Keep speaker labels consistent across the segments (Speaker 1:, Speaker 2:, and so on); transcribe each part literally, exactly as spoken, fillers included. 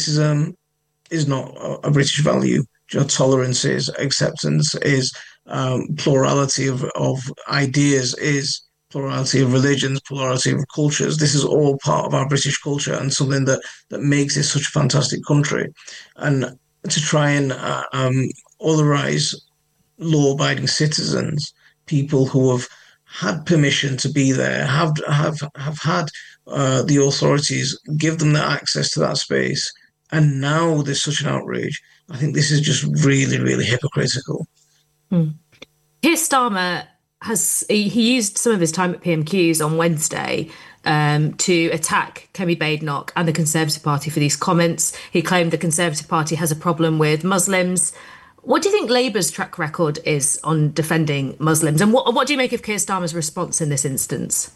Speaker 1: racism is not a, a British value. You know, tolerance is, acceptance is, um, plurality of, of ideas is, plurality of religions, plurality of cultures. This is all part of our British culture and something that, that makes this such a fantastic country. And to try and uh, um, otherize law-abiding citizens, people who have had permission to be there, have have have had uh, the authorities give them the access to that space, and now there's such an outrage. I think this is just really, really hypocritical.
Speaker 2: Hmm. Keir Starmer has he, he used some of his time at P M Qs on Wednesday um, to attack Kemi Badenoch and the Conservative Party for these comments. He claimed the Conservative Party has a problem with Muslims. What do you think Labour's track record is on defending Muslims? And what, what do you make of Keir Starmer's response in this instance?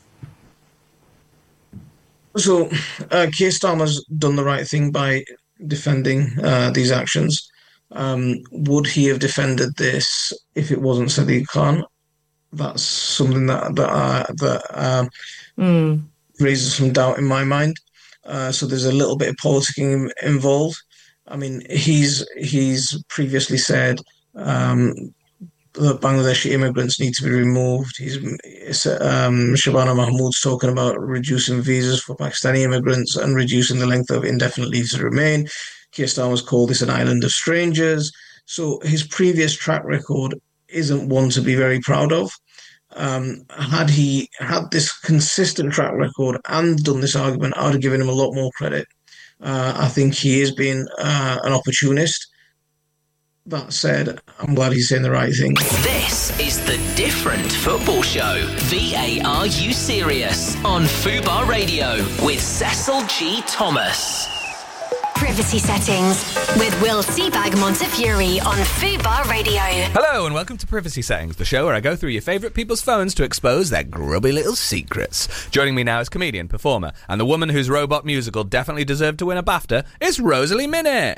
Speaker 1: So, uh, Keir Starmer's done the right thing by defending uh, these actions. Um, would he have defended this if it wasn't Sadiq Khan? That's something that that, uh, that um, mm. raises some doubt in my mind. Uh, so there's a little bit of politicking involved. I mean, he's he's previously said um, that Bangladeshi immigrants need to be removed. He's um, Shabana Mahmood's talking about reducing visas for Pakistani immigrants and reducing the length of indefinite leave to remain. Keir Starmer's called this an island of strangers. So his previous track record isn't one to be very proud of. Um, had he had this consistent track record and done this argument, I would have given him a lot more credit. Uh, I think he is being uh, an opportunist. That said, I'm glad he's saying the right thing.
Speaker 3: This is The Different Football Show. V A R U Serious on Fubar Radio with Cecil G. Thomas.
Speaker 4: Privacy Settings with Will Seabag Montefiore on Fubar Radio.
Speaker 5: Hello and welcome to Privacy Settings, the show where I go through your favourite people's phones to expose their grubby little secrets. Joining me now is comedian, performer, and the woman whose robot musical definitely deserved to win a BAFTA, it's Rosalie Minute.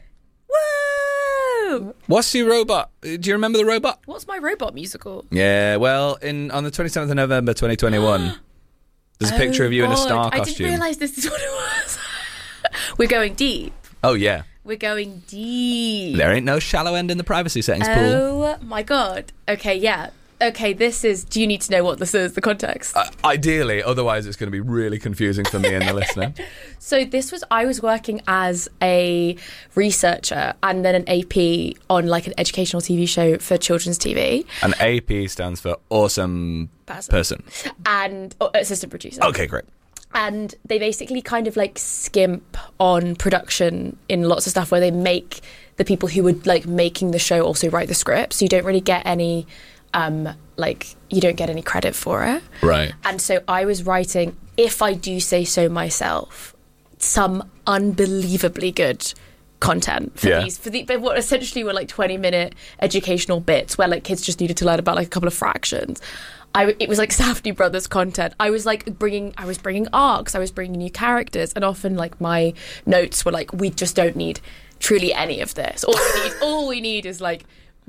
Speaker 6: Woo!
Speaker 5: What's your robot? Do you remember the robot?
Speaker 6: What's my robot musical?
Speaker 5: Yeah, well, in on the twenty-seventh of November twenty twenty-one, there's a
Speaker 6: oh
Speaker 5: picture of you
Speaker 6: God.
Speaker 5: in a star
Speaker 6: I
Speaker 5: costume.
Speaker 6: I didn't realise this is what it was. We're going deep.
Speaker 5: Oh, yeah.
Speaker 6: We're going deep.
Speaker 5: There ain't no shallow end in the privacy settings
Speaker 6: oh,
Speaker 5: pool.
Speaker 6: Oh, my God. Okay, yeah. Okay, this is... Do you need to know what this is, the context?
Speaker 5: Uh, ideally, otherwise it's going to be really confusing for me and the listener.
Speaker 6: So this was... I was working as a researcher and then an A P on, like, an educational T V show for children's T V.
Speaker 5: And A P stands for Awesome Person. person.
Speaker 6: And... Oh, assistant producer.
Speaker 5: Okay, great.
Speaker 6: And they basically kind of like skimp on production in lots of stuff where they make the people who were like making the show also write the script. So you don't really get any, um, like, you don't get any credit for it.
Speaker 5: Right.
Speaker 6: And so I was writing, if I do say so myself, some unbelievably good content for
Speaker 5: yeah.
Speaker 6: these, for the, but what essentially were like twenty minute educational bits where like kids just needed to learn about like a couple of fractions. I, it was like Safdie Brothers content. I was like bringing, I was bringing arcs, I was bringing new characters, and often like my notes were like, we just don't need truly any of this. All we need, all we need is like,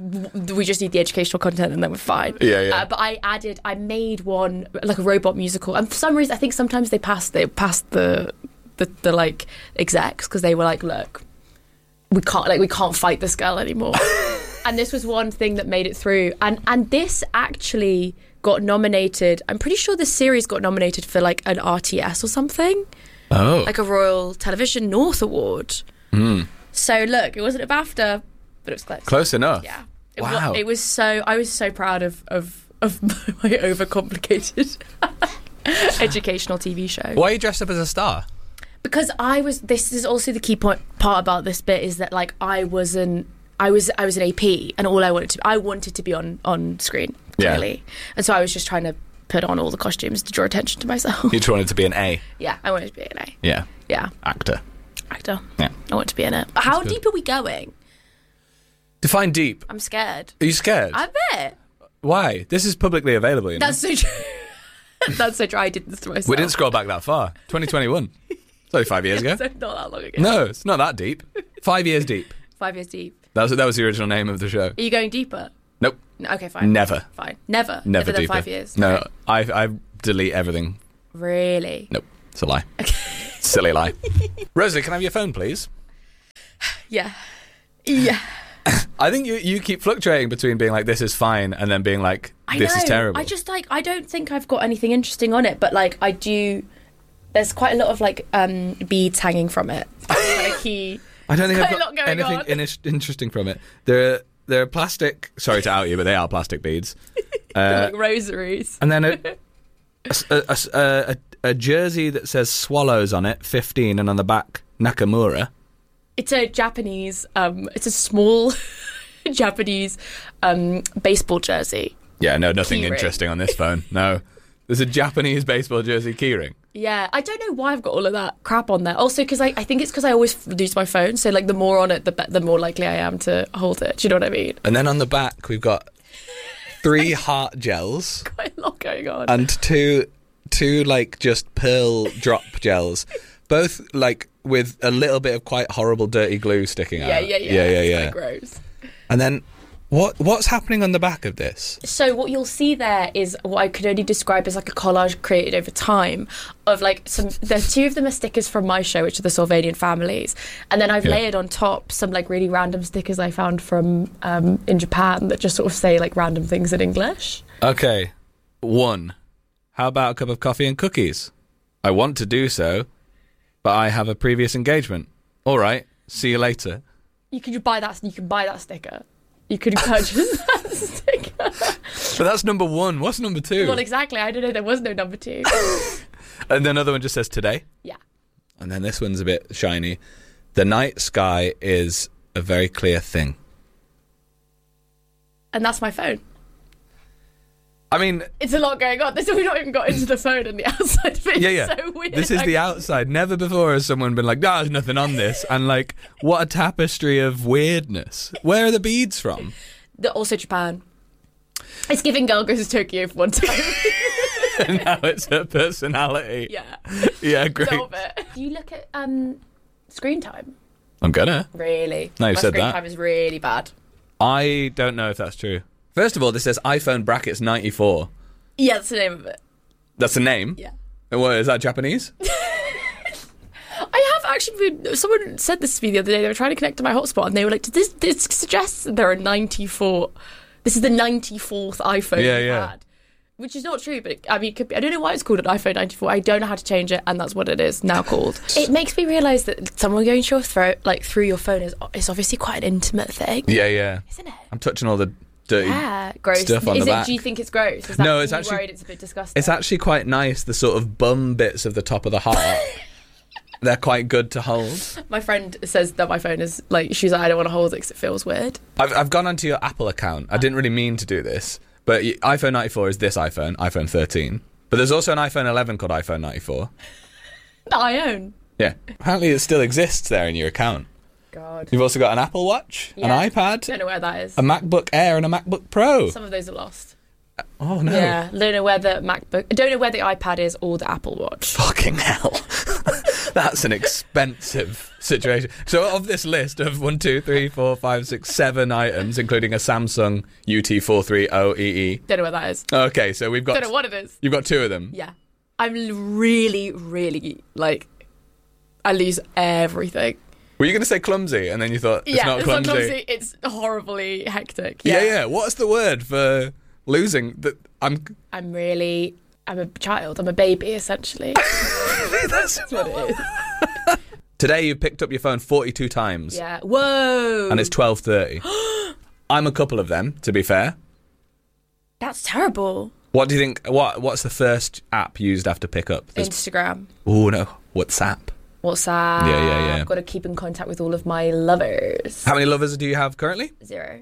Speaker 6: w- we just need the educational content, and then we're fine.
Speaker 5: Yeah, yeah.
Speaker 6: Uh, but I added, I made one like a robot musical, and for some reason, I think sometimes they passed, they passed the, the, the like execs because they were like, look, we can't, like, we can't fight this girl anymore. And this was one thing that made it through, and and this actually got nominated. I'm pretty sure this series got nominated for like an R T S or something.
Speaker 5: Oh.
Speaker 6: Like a Royal Television North Award.
Speaker 5: Mm.
Speaker 6: So look, it wasn't a BAFTA, but it was close.
Speaker 5: Close enough.
Speaker 6: Yeah. It
Speaker 5: wow.
Speaker 6: Was, it was so, I was so proud of, of, of my overcomplicated educational T V show.
Speaker 5: Why are you dressed up as a star?
Speaker 6: Because I was, this is also the key point, part about this bit is that like I wasn't, I was I was an A P and all I wanted to I wanted to be on, on screen, clearly. Yeah. And so I was just trying to put on all the costumes to draw attention to myself.
Speaker 5: You just wanted to be an A.
Speaker 6: Yeah, I wanted to be an A.
Speaker 5: Yeah.
Speaker 6: Yeah.
Speaker 5: Actor.
Speaker 6: Actor.
Speaker 5: Yeah.
Speaker 6: I want to be in it. How
Speaker 5: That's
Speaker 6: deep
Speaker 5: good.
Speaker 6: are we going?
Speaker 5: Define deep.
Speaker 6: I'm scared.
Speaker 5: Are you scared?
Speaker 6: I bet.
Speaker 5: Why? This is publicly available, you know?
Speaker 6: That's so true. That's so true. I did this to myself.
Speaker 5: We didn't scroll back that far. twenty twenty-one. It's only five years ago.
Speaker 6: So not that long ago.
Speaker 5: No, it's not that deep. Five years deep.
Speaker 6: Five years deep.
Speaker 5: That was that was the original name of the show.
Speaker 6: Are you going deeper?
Speaker 5: Nope.
Speaker 6: No, okay, fine.
Speaker 5: Never.
Speaker 6: Fine. Never.
Speaker 5: Never,
Speaker 6: Never than
Speaker 5: deeper.
Speaker 6: five years.
Speaker 5: No,
Speaker 6: Okay.
Speaker 5: I I delete everything.
Speaker 6: Really?
Speaker 5: Nope. It's a lie. Silly lie. Rosalie, can I have your phone, please?
Speaker 6: Yeah. Yeah.
Speaker 5: I think you, you keep fluctuating between being like, this is fine, and then being like, this
Speaker 6: I know.
Speaker 5: is terrible.
Speaker 6: I just like, I don't think I've got anything interesting on it, but like, I do. There's quite a lot of like um, beads hanging from it. Like he,
Speaker 5: I don't think I've
Speaker 6: quite a
Speaker 5: got
Speaker 6: lot going
Speaker 5: anything
Speaker 6: on.
Speaker 5: inis- interesting from it. They're, they're plastic, sorry to out you, but they are plastic beads. Uh,
Speaker 6: like rosaries.
Speaker 5: and then a, a, a, a, a jersey that says Swallows on it, fifteen, and on the back, Nakamura.
Speaker 6: It's a Japanese, um, it's a small Japanese um, baseball jersey.
Speaker 5: Yeah, no, nothing
Speaker 6: Keyring.
Speaker 5: interesting on this phone. No. There's a Japanese baseball jersey keyring.
Speaker 6: Yeah, I don't know why I've got all of that crap on there. Also, because I, I think it's because I always lose my phone. So, like, the more on it, the be- the more likely I am to hold it. Do you know what I mean?
Speaker 5: And then on the back, we've got three heart gels
Speaker 6: Quite a lot going on.
Speaker 5: and two, two like, just pearl drop gels. Both, like, with a little bit of quite horrible dirty glue sticking
Speaker 6: yeah,
Speaker 5: out.
Speaker 6: yeah, yeah,
Speaker 5: Yeah, yeah,
Speaker 6: It's
Speaker 5: yeah.
Speaker 6: quite gross.
Speaker 5: And then, what what's happening on the back of this?
Speaker 6: So what you'll see there is what I could only describe as like a collage created over time of like some. The two of them are stickers from my show, which are the Sylvanian families, and then I've
Speaker 5: Yeah.
Speaker 6: layered on top some like really random stickers I found from um, in Japan that just sort of say like random things in English.
Speaker 5: Okay, one. How about a cup of coffee and cookies? I want to do so, but I have a previous engagement. All right, see you later.
Speaker 6: You can buy that. You can buy that sticker. You could purchase that sticker.
Speaker 5: But that's number one. What's number two?
Speaker 6: Well, exactly. I don't know. There was no number two.
Speaker 5: And then another one just says today.
Speaker 6: Yeah.
Speaker 5: And then this one's a bit shiny. The night sky is a very clear thing.
Speaker 6: And that's my phone.
Speaker 5: I mean,
Speaker 6: It's a lot going on. This we've not even got into the phone and the outside of it.
Speaker 5: yeah, yeah.
Speaker 6: So weird.
Speaker 5: This is the outside. Never before has someone been like, "No, there's nothing on this." And like, what a tapestry of weirdness. Where are the beads from?
Speaker 6: The, also Japan. It's giving Girl Goes to Tokyo for one time.
Speaker 5: Now it's her personality.
Speaker 6: Yeah.
Speaker 5: Yeah, great.
Speaker 6: Little bit. Do you look at um, screen time?
Speaker 5: I'm gonna.
Speaker 6: Really?
Speaker 5: No, you
Speaker 6: My
Speaker 5: said
Speaker 6: screen
Speaker 5: that.
Speaker 6: time is really bad.
Speaker 5: I don't know if that's true. First of all, this says iPhone brackets ninety-four.
Speaker 6: Yeah, that's the name of it.
Speaker 5: That's the name?
Speaker 6: Yeah.
Speaker 5: And what, is that Japanese?
Speaker 6: I have actually been. Someone said this to me the other day. They were trying to connect to my hotspot, and they were like, "Did this, this suggests that there are ninety-four. This is the ninety-fourth iPhone
Speaker 5: Yeah,
Speaker 6: we've
Speaker 5: yeah.
Speaker 6: had." Which is not true, but it, I mean, it could be, I don't know why it's called an iPhone ninety-four. I don't know how to change it, and that's what it is now called. It makes me realise that someone going to your throat, like through your phone, is is obviously quite an intimate thing,
Speaker 5: Yeah, yeah.
Speaker 6: isn't it?
Speaker 5: I'm touching all the dirty
Speaker 6: Yeah, gross.
Speaker 5: stuff on
Speaker 6: is
Speaker 5: the
Speaker 6: it?
Speaker 5: back.
Speaker 6: Do you think it's gross? Is that,
Speaker 5: No, it's
Speaker 6: are you
Speaker 5: actually-
Speaker 6: worried it's a bit disgusting.
Speaker 5: It's actually quite nice, the sort of bum bits of the top of the heart. They're quite good to hold.
Speaker 6: My friend says that my phone is like, she's like, I don't want to hold it because it feels weird.
Speaker 5: I've, I've gone onto your Apple account. I didn't really mean to do this, but y- iPhone ninety-four is this iPhone, iPhone thirteen. But there's also an iPhone eleven called iPhone ninety-four.
Speaker 6: That I own.
Speaker 5: Yeah. Apparently it still exists there in your account.
Speaker 6: God.
Speaker 5: You've also got an Apple Watch,
Speaker 6: Yeah.
Speaker 5: an iPad,
Speaker 6: Don't know where that is.
Speaker 5: a MacBook Air, and a MacBook Pro.
Speaker 6: Some of those are lost.
Speaker 5: Oh, no.
Speaker 6: Yeah, don't know where the MacBook. I don't know where the iPad is or the Apple Watch.
Speaker 5: Fucking hell. That's an expensive situation. So of this list of one, two, three, four, five, six, seven items, including a Samsung U T four thirty E E.
Speaker 6: Don't know where that is.
Speaker 5: Okay, so we've got
Speaker 6: Don't know what it is.
Speaker 5: you've got two of them.
Speaker 6: Yeah, I'm really, really like. I lose everything.
Speaker 5: Were you going to say clumsy, and then you thought it's
Speaker 6: yeah,
Speaker 5: not
Speaker 6: it's
Speaker 5: clumsy?
Speaker 6: not clumsy. It's horribly hectic.
Speaker 5: Yeah.
Speaker 6: Yeah,
Speaker 5: yeah, What's the word for losing? That I'm.
Speaker 6: I'm really. I'm a child. I'm a baby, essentially.
Speaker 5: That's
Speaker 6: what it is.
Speaker 5: Today you picked up your phone forty-two times,
Speaker 6: Yeah. Whoa.
Speaker 5: and it's twelve thirty. I'm a couple of them, to be fair.
Speaker 6: That's terrible.
Speaker 5: What do you think? What What's the first app used after pickup? There's-
Speaker 6: Instagram.
Speaker 5: Oh no, WhatsApp.
Speaker 6: WhatsApp.
Speaker 5: Yeah, yeah, yeah.
Speaker 6: I've got to keep in contact with all of my lovers.
Speaker 5: How many lovers do you have currently?
Speaker 6: Zero.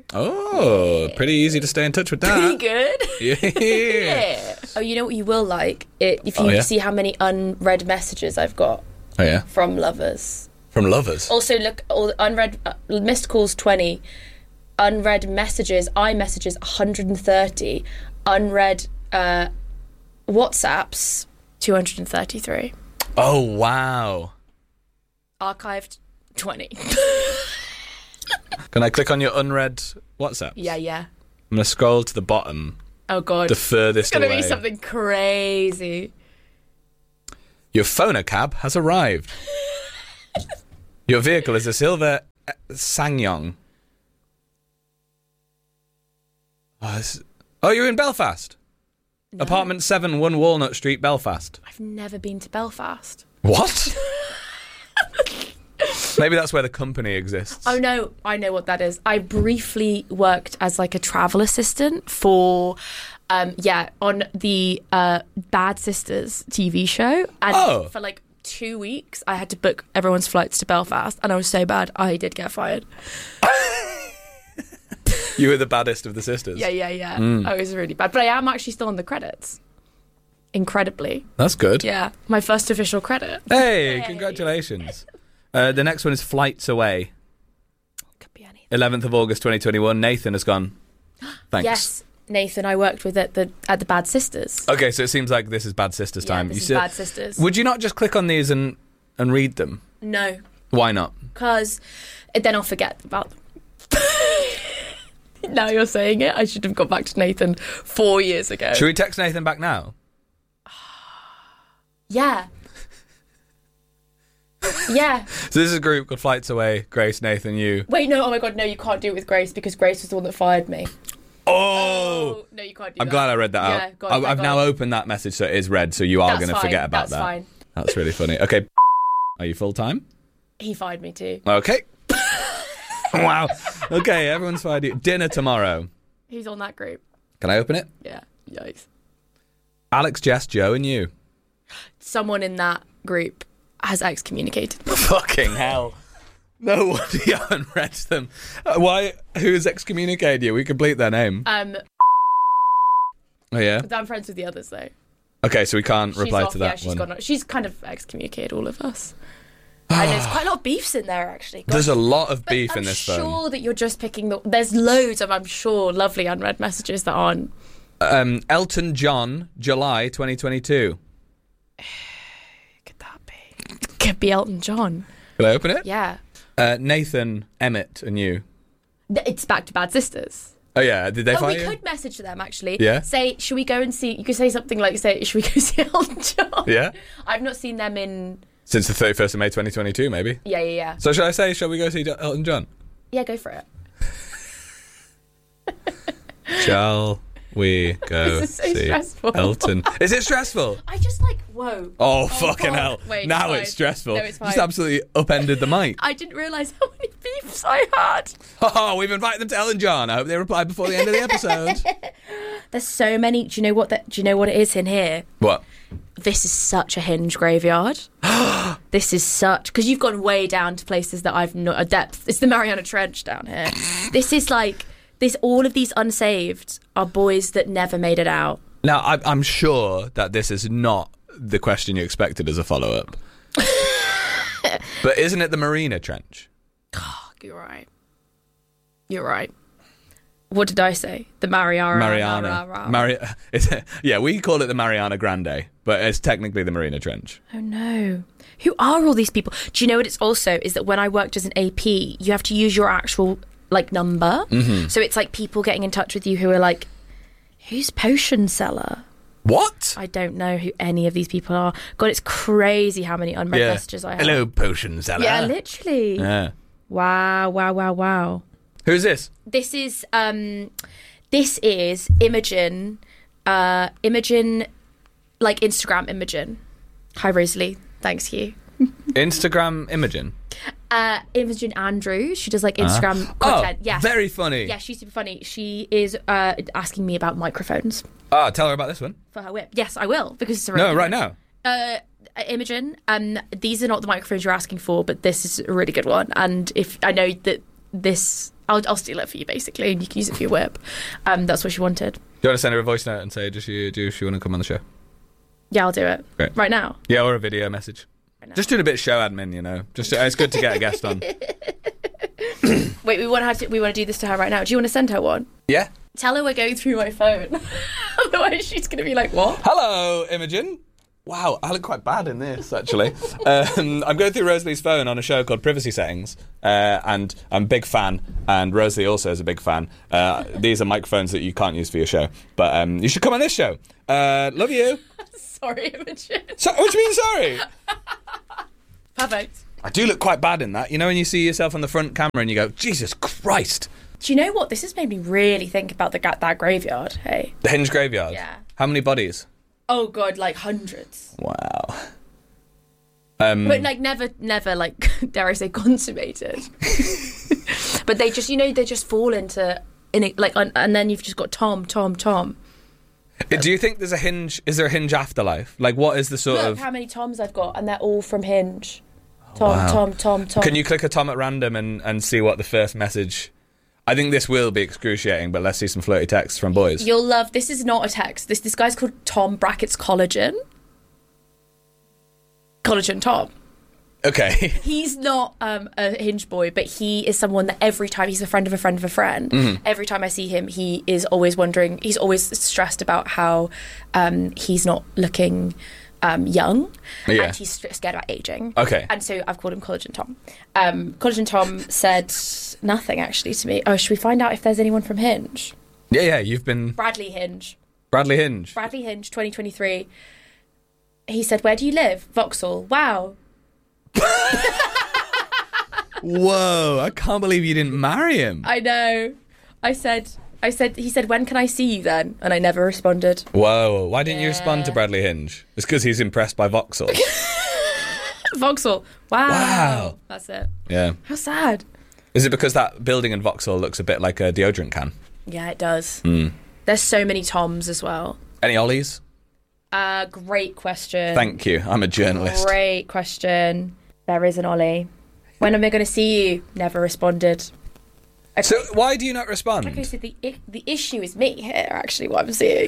Speaker 5: Oh, pretty easy to stay in touch with
Speaker 6: Pretty
Speaker 5: that.
Speaker 6: good.
Speaker 5: Yeah.
Speaker 6: Yeah. Oh, you know what you will like? It, if you
Speaker 5: Oh, yeah?
Speaker 6: see how many unread messages I've got
Speaker 5: Oh yeah,
Speaker 6: from lovers.
Speaker 5: from lovers.
Speaker 6: Also, look, all the unread uh, missed calls twenty, unread messages, iMessages one hundred thirty, unread uh, WhatsApps two hundred thirty-three,
Speaker 5: Oh wow.
Speaker 6: archived twenty.
Speaker 5: Can I click on your unread WhatsApp?
Speaker 6: Yeah, yeah.
Speaker 5: I'm gonna scroll to the bottom,
Speaker 6: Oh god,
Speaker 5: the
Speaker 6: it's
Speaker 5: furthest
Speaker 6: gonna
Speaker 5: away.
Speaker 6: be something crazy.
Speaker 5: Your phone cab has arrived. Your vehicle is a silver uh, Sangyong. Oh, this- oh, you're in Belfast?
Speaker 6: No.
Speaker 5: Apartment seven, one Walnut Street, Belfast.
Speaker 6: I've never been to Belfast.
Speaker 5: What? Maybe that's where the company exists.
Speaker 6: Oh no, I know what that is. I briefly worked as like a travel assistant for, um, yeah, on the uh, Bad Sisters T V show, and
Speaker 5: Oh.
Speaker 6: for like two weeks I had to book everyone's flights to Belfast, and I was so bad I did get fired.
Speaker 5: You were the baddest of the sisters.
Speaker 6: Yeah, yeah, yeah.
Speaker 5: Mm.
Speaker 6: I was really bad, but I am actually still on the credits. Incredibly,
Speaker 5: That's good.
Speaker 6: yeah, my first official credit.
Speaker 5: Hey, congratulations. Uh, the next one is Flights Away.
Speaker 6: Could be anything.
Speaker 5: eleventh of August twenty twenty-one. Nathan has gone. Thanks.
Speaker 6: Yes, Nathan, I worked with at the at the Bad Sisters.
Speaker 5: Okay, so it seems like this is Bad Sisters
Speaker 6: Yeah,
Speaker 5: time.
Speaker 6: this
Speaker 5: You
Speaker 6: is
Speaker 5: still-
Speaker 6: Bad Sisters.
Speaker 5: Would you not just click on these and, and read them?
Speaker 6: No,
Speaker 5: Why not?
Speaker 6: because then I'll forget about them. Now you're saying it, I should have got back to Nathan four years ago.
Speaker 5: Should we text Nathan back now?
Speaker 6: Yeah. Yeah.
Speaker 5: So this is a group called Flights Away. Grace, Nathan, you.
Speaker 6: Wait, no, oh my god, no, you can't do it with Grace because Grace was the one that fired me.
Speaker 5: Oh!
Speaker 6: No, you can't do
Speaker 5: I'm
Speaker 6: that.
Speaker 5: glad I read that
Speaker 6: Yeah,
Speaker 5: out.
Speaker 6: go on,
Speaker 5: I,
Speaker 6: go
Speaker 5: I've
Speaker 6: on.
Speaker 5: now opened that message, so it is read, so you are
Speaker 6: That's
Speaker 5: going to
Speaker 6: fine,
Speaker 5: forget about
Speaker 6: that's
Speaker 5: that.
Speaker 6: fine.
Speaker 5: That's really funny. Okay. Are you full-time?
Speaker 6: He fired me too.
Speaker 5: Okay. Wow. Okay, everyone's fired you. Dinner tomorrow.
Speaker 6: Who's on that group?
Speaker 5: Can I open it?
Speaker 6: Yeah, yikes.
Speaker 5: Alex, Jess, Joe, and you.
Speaker 6: Someone in that group has excommunicated me.
Speaker 5: Fucking hell. No wonder you haven't read them. Uh, why? Who's excommunicated you? We complete their name.
Speaker 6: Um,
Speaker 5: Oh, yeah?
Speaker 6: I'm friends with the others though.
Speaker 5: Okay, so we can't
Speaker 6: She's
Speaker 5: reply
Speaker 6: off,
Speaker 5: to
Speaker 6: yeah,
Speaker 5: that
Speaker 6: she's
Speaker 5: one.
Speaker 6: gone. She's kind of excommunicated all of us. And there's quite a lot of beefs in there actually. Gosh.
Speaker 5: There's a lot of
Speaker 6: But
Speaker 5: beef
Speaker 6: I'm
Speaker 5: in this
Speaker 6: sure
Speaker 5: phone.
Speaker 6: that you're just picking the. There's loads of, I'm sure, lovely unread messages that aren't.
Speaker 5: Um, Elton John, July twenty twenty-two.
Speaker 6: Could that be? Could be Elton John.
Speaker 5: Can I open it?
Speaker 6: Yeah.
Speaker 5: Uh, Nathan, Emmett, and you.
Speaker 6: Th- It's back to Bad Sisters.
Speaker 5: Oh, yeah. Did they
Speaker 6: Oh,
Speaker 5: fire
Speaker 6: we
Speaker 5: you?
Speaker 6: could message them actually.
Speaker 5: Yeah.
Speaker 6: Say, should we go and see? You could say something like, "Say, should we go see Elton John?"
Speaker 5: Yeah.
Speaker 6: I've not seen them in.
Speaker 5: Since the thirty-first of May twenty twenty-two, maybe.
Speaker 6: Yeah, yeah, yeah.
Speaker 5: So shall I say, shall we go see Elton John?
Speaker 6: Yeah, go for it.
Speaker 5: Shall we go
Speaker 6: This is so
Speaker 5: see
Speaker 6: stressful.
Speaker 5: Elton? Is it stressful?
Speaker 6: I just like, whoa.
Speaker 5: Oh, fucking
Speaker 6: God.
Speaker 5: hell.
Speaker 6: Wait,
Speaker 5: now
Speaker 6: fine.
Speaker 5: it's stressful.
Speaker 6: No, it's
Speaker 5: Just
Speaker 6: fine.
Speaker 5: absolutely upended the mic.
Speaker 6: I didn't realise how many beefs I had.
Speaker 5: Oh, we've invited them to Elton John. I hope they reply before the end of the episode.
Speaker 6: There's so many. Do you know what? That, do you know what it is in here?
Speaker 5: What?
Speaker 6: This is such a Hinge graveyard. This is such because you've gone way down to places that I've not a depth. It's the Mariana Trench down here. This is like this. All of these unsaved are boys that never made it out.
Speaker 5: Now, I, I'm sure that this is not the question you expected as a follow-up. But isn't it the Marina Trench?
Speaker 6: You're right. You're right. What did I say? The Mariana.
Speaker 5: Mariana. Mari- is it, yeah, we call it the Mariana Grande, but it's technically the Marina Trench.
Speaker 6: Oh no. Who are all these people? Do you know what it's also is that when I worked as an A P, you have to use your actual like number.
Speaker 5: Mm-hmm.
Speaker 6: So it's like people getting in touch with you who are like, who's Potion Seller?
Speaker 5: What?
Speaker 6: I don't know who any of these people are. God, it's crazy how many unread
Speaker 5: Yeah.
Speaker 6: messages I have.
Speaker 5: Hello, potion seller.
Speaker 6: Yeah, literally.
Speaker 5: Yeah.
Speaker 6: Wow, wow, wow, wow.
Speaker 5: Who's this?
Speaker 6: This is um this is Imogen uh Imogen like Instagram Imogen. Hi Rosalie, thanks you.
Speaker 5: Instagram Imogen.
Speaker 6: Uh Imogen Andrews, she does like Instagram content.
Speaker 5: Oh,
Speaker 6: Yeah.
Speaker 5: very funny.
Speaker 6: Yeah, she's super funny. She is uh asking me about microphones
Speaker 5: Ah, tell her about this one.
Speaker 6: for her whip. Yes, I will because it's a really
Speaker 5: No,
Speaker 6: good
Speaker 5: right
Speaker 6: one.
Speaker 5: now.
Speaker 6: Uh Imogen, um these are not the microphones you're asking for, but this is a really good one. And if I know that this I'll, I'll steal it for you basically and you can use it for your whip. Um that's what she wanted.
Speaker 5: Do you want to send her a voice note and say, does she, do she want to come on the show?
Speaker 6: Yeah, I'll do it.
Speaker 5: Great.
Speaker 6: Right now.
Speaker 5: Yeah, or a video message. Just doing a bit of show admin, you know. Just it's good to get a guest on.
Speaker 6: Wait, we want to have to, we want to do this to her right now. Do you want to send her one?
Speaker 5: Yeah.
Speaker 6: Tell her we're going through my phone. Otherwise, she's going to be like, "What?"
Speaker 5: Hello, Imogen. Wow, I look quite bad in this, actually. um, I'm going through Rosalie's phone on a show called Privacy Settings, uh, and I'm a big fan, and Rosalie also is a big fan. Uh, these are microphones that you can't use for your show, but um, you should come on this show. Uh, love you.
Speaker 6: Sorry, Imogen.
Speaker 5: So, what do you mean, sorry?
Speaker 6: Perfect.
Speaker 5: I do look quite bad in that. You know, when you see yourself on the front camera and you go, Jesus Christ.
Speaker 6: Do you know what? This has made me really think about the that graveyard, hey?
Speaker 5: The Hinge graveyard?
Speaker 6: Yeah.
Speaker 5: How many bodies?
Speaker 6: Oh, God, like hundreds.
Speaker 5: Wow. Um,
Speaker 6: but, like, never, never, like, dare I say, consummated. But they just, you know, they just fall into, in it, like, and then you've just got Tom, Tom, Tom.
Speaker 5: Do you think there's a Hinge, is there a Hinge afterlife? Like, what is the sort
Speaker 6: Look
Speaker 5: of...
Speaker 6: how many Toms I've got, and they're all from Hinge. Tom,
Speaker 5: Wow.
Speaker 6: Tom, Tom, Tom.
Speaker 5: Can you click a Tom at random and, and see what the first message... I think this will be excruciating, but let's see some flirty texts from boys.
Speaker 6: You'll love, this is not a text. This this guy's called Tom brackets Collagen. Collagen Tom.
Speaker 5: Okay.
Speaker 6: He's not um, a Hinge boy, but he is someone that every time, he's a friend of a friend of a friend,
Speaker 5: Mm-hmm.
Speaker 6: every time I see him, he is always wondering, he's always stressed about how um, he's not looking um, young,
Speaker 5: Yeah.
Speaker 6: and he's scared about aging.
Speaker 5: Okay.
Speaker 6: And so I've called him Collagen Tom. Um, Collagen Tom said nothing, actually, to me. Oh, should we find out if there's anyone from Hinge?
Speaker 5: Yeah, yeah, you've been...
Speaker 6: Bradley Hinge.
Speaker 5: Bradley Hinge.
Speaker 6: Bradley Hinge, twenty twenty-three. He said, where do you live? Vauxhall. Wow.
Speaker 5: Whoa, I can't believe you didn't marry him.
Speaker 6: I know. I said, I said, he said, when can I see you then? And I never responded.
Speaker 5: Whoa, why didn't you respond to
Speaker 6: Yeah.
Speaker 5: Bradley Hinge? It's because he's impressed by Vauxhall.
Speaker 6: Vauxhall. Wow.
Speaker 5: Wow.
Speaker 6: That's it.
Speaker 5: Yeah.
Speaker 6: How sad.
Speaker 5: Is it because that building in Vauxhall looks a bit like a deodorant can?
Speaker 6: Yeah, it does.
Speaker 5: Mm.
Speaker 6: There's so many Toms as well.
Speaker 5: Any Ollies?
Speaker 6: Uh, great question.
Speaker 5: Thank you, I'm a journalist.
Speaker 6: Great question. There is an Ollie. When am I going to see you? Never responded. Okay.
Speaker 5: So why do you not respond?
Speaker 6: Okay, so the I- the issue is me here, actually, what I'm seeing.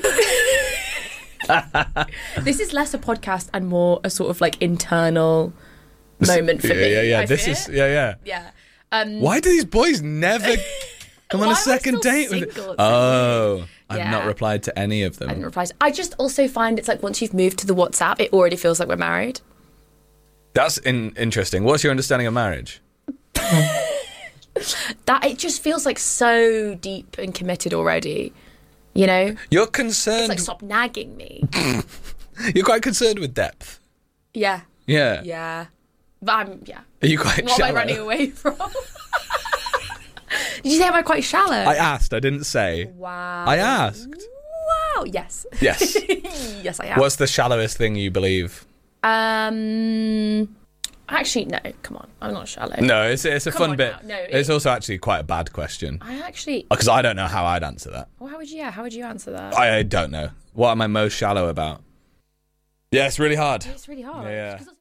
Speaker 6: This is less a podcast and more a sort of like internal moment for
Speaker 5: yeah,
Speaker 6: me.
Speaker 5: yeah, yeah.
Speaker 6: I
Speaker 5: This
Speaker 6: fear.
Speaker 5: is yeah, yeah.
Speaker 6: Yeah. Um,
Speaker 5: Why do these boys never come on
Speaker 6: Why
Speaker 5: a
Speaker 6: am I
Speaker 5: second
Speaker 6: still
Speaker 5: date with
Speaker 6: single?
Speaker 5: it? Oh, I've
Speaker 6: Yeah.
Speaker 5: not replied to any of
Speaker 6: I didn't
Speaker 5: them.
Speaker 6: reply. to- I just also find it's like once you've moved to the WhatsApp, it already feels like we're married.
Speaker 5: That's in- interesting. What's your understanding of marriage?
Speaker 6: That it just feels like so deep and committed already. You know,
Speaker 5: You're
Speaker 6: it's
Speaker 5: concerned.
Speaker 6: like stop nagging me.
Speaker 5: You're quite concerned with depth.
Speaker 6: Yeah,
Speaker 5: Yeah.
Speaker 6: yeah. But I'm yeah.
Speaker 5: Are you quite
Speaker 6: What
Speaker 5: shallow?
Speaker 6: am I running away from? Did you say am I quite shallow?
Speaker 5: I asked. I didn't say.
Speaker 6: Wow.
Speaker 5: I asked.
Speaker 6: Wow. Yes.
Speaker 5: Yes.
Speaker 6: Yes, I am.
Speaker 5: What's the shallowest thing you believe?
Speaker 6: Um. Actually, no. Come on. I'm not shallow.
Speaker 5: No, it's it's a
Speaker 6: Come
Speaker 5: fun
Speaker 6: on
Speaker 5: bit.
Speaker 6: now. No,
Speaker 5: it's
Speaker 6: it-
Speaker 5: also actually quite a bad question
Speaker 6: I actually.
Speaker 5: because I don't know how I'd answer that.
Speaker 6: Well, how would you? Yeah. How would you answer that?
Speaker 5: I, I don't know. What am I most shallow about? Yeah, it's really hard.
Speaker 6: It's really hard.
Speaker 5: Yeah.
Speaker 6: 'Cause it's-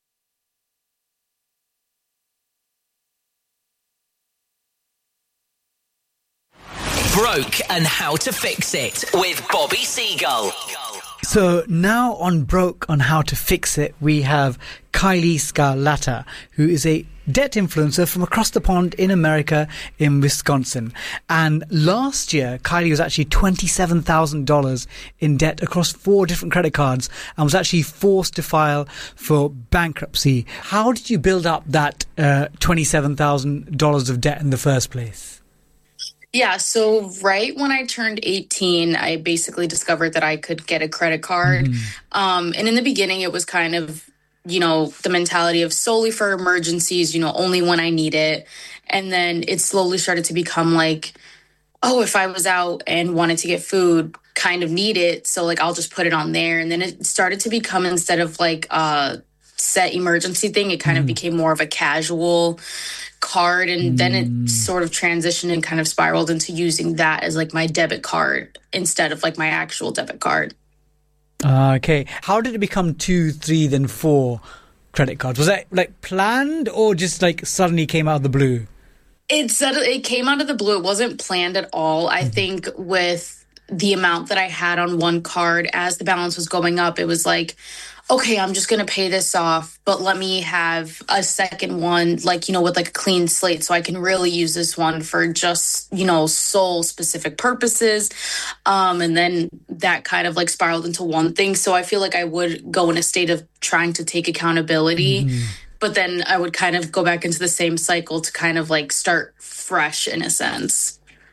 Speaker 3: Broke and How to Fix It with Bobby Seagull.
Speaker 7: So now on Broke on How to Fix It, we have Kylie Scarlata, who is a debt influencer from across the pond in America, in Wisconsin. And last year, Kylie was actually twenty-seven thousand dollars in debt across four different credit cards and was actually forced to file for bankruptcy. How did you build up that uh, twenty-seven thousand dollars of debt in the first place?
Speaker 8: Yeah, so right when I turned eighteen, I basically discovered that I could get a credit card. Um, and in the beginning, it was kind of, you know, the mentality of solely for emergencies, you know, only when I need it. And then it slowly started to become like, oh, if I was out and wanted to get food, kind of need it. So like, I'll just put it on there. And then it started to become, instead of like a set emergency thing, it kind of became more of a casual card. And then it sort of transitioned and kind of spiraled into using that as like my debit card instead of like my actual debit card.
Speaker 7: Uh, okay. How did it become two, three, then four credit cards? Was that like planned or just like suddenly came out of the blue?
Speaker 8: It said it came out of the blue. It wasn't planned at all. I think with the amount that I had on one card, as the balance was going up, it was like, okay, I'm just going to pay this off, but let me have a second one, like, you know, with like a clean slate, so I can really use this one for just, you know, sole specific purposes. Um, and then that kind of like spiraled into one thing. So I feel like I would go in a state of trying to take accountability, mm-hmm. but then I would kind of go back into the same cycle to kind of like start fresh in a sense.